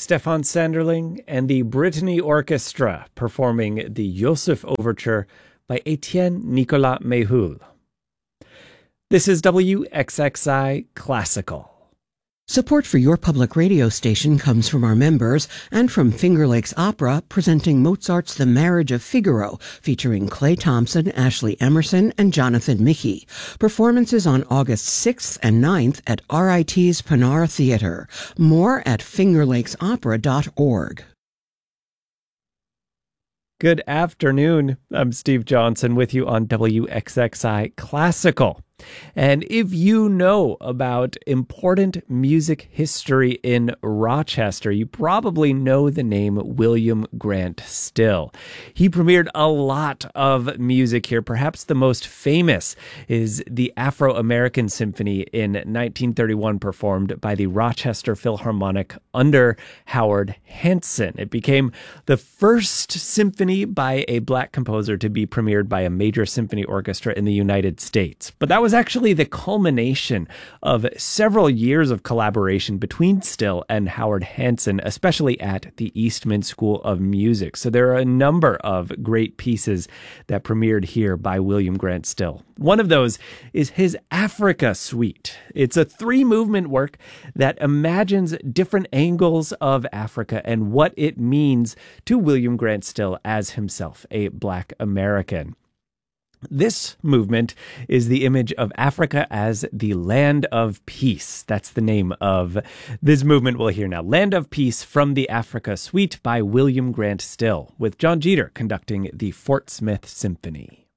Stefan Sanderling and the Brittany Orchestra performing the Joseph Overture by Etienne Nicolas Méhul. This is WXXI Classical. Support for your public radio station comes from our members and from Finger Lakes Opera, presenting Mozart's The Marriage of Figaro, featuring Clay Thompson, Ashley Emerson, and Jonathan Mickey. Performances on August 6th and 9th at RIT's Panara Theater. More at fingerlakesopera.org. Good afternoon. I'm Steve Johnson with you on WXXI Classical. And if you know about important music history in Rochester, you probably know the name William Grant Still. He premiered a lot of music here. Perhaps the most famous is the Afro-American Symphony in 1931, performed by the Rochester Philharmonic under Howard Hanson. It became the first symphony by a black composer to be premiered by a major symphony orchestra in the United States. But that was actually the culmination of several years of collaboration between Still and Howard Hanson, especially at the Eastman School of Music. So there are a number of great pieces that premiered here by William Grant Still. One of those is his Africa Suite. It's a 3-movement work that imagines different angles of Africa and what it means to William Grant Still as himself a Black American. This movement is the image of Africa as the land of peace. That's the name of this movement we'll hear now. Land of Peace from the Africa Suite by William Grant Still, with John Jeter conducting the Fort Smith Symphony.